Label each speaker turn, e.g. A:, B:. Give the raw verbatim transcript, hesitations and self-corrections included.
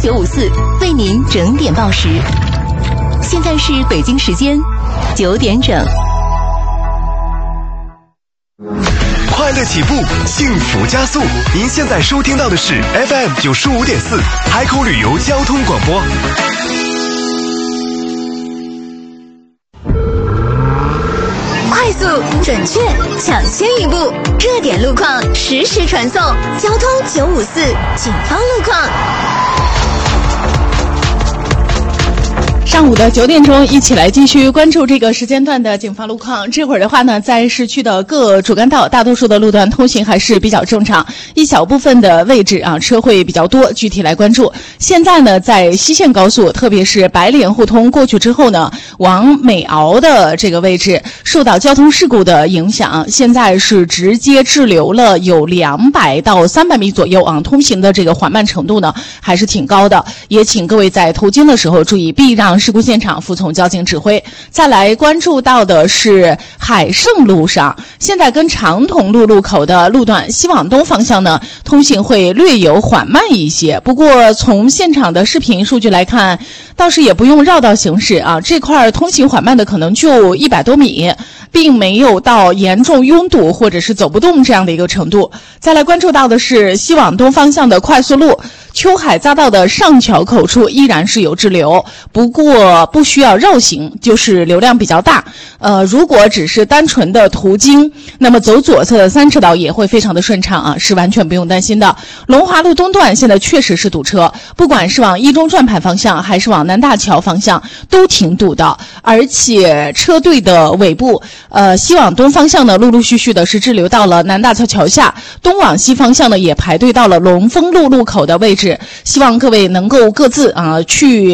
A: 九五四为您整点报时。现在是北京时间九点整。
B: 快乐起步，幸福加速。您现在收听到的是 F M 九十五点四海口旅游交通广播。
A: 快速、准确、抢先一步，热点路况实时传送。交通九五四警方路况。
C: 上午的九点钟，一起来继续关注这个时间段的警方路况。这会儿的话呢，在市区的各主干道，大多数的路段通行还是比较正常，一小部分的位置啊，车会比较多。具体来关注，现在呢，在西线高速，特别是白莲互通过去之后呢，往美敖的这个位置，受到交通事故的影响，现在是直接滞留了有两百到三百米左右啊，通行的这个缓慢程度呢，还是挺高的。也请各位在途经的时候注意避让事故现场，服从交警指挥。再来关注到的是海盛路上，现在跟长筒路路口的路段西往东方向呢，通行会略有缓慢一些。不过从现场的视频数据来看，倒是也不用绕道行驶啊，这块通行缓慢的可能就一百多米，并没有到严重拥堵或者是走不动这样的一个程度。再来关注到的是西往东方向的快速路，秋海匝道的上桥口处依然是有滞留，不过不需要绕行，就是流量比较大。呃，如果只是单纯的途经，那么走左侧的三车道也会非常的顺畅啊，是完全不用担心的。龙华路东段现在确实是堵车，不管是往一中转盘方向还是往南大桥方向都挺堵的，而且车队的尾部，呃，西往东方向呢，陆陆续续的是滞留到了南大桥桥下，东往西方向呢也排队到了龙丰路路口的位置。希望各位能够各自啊去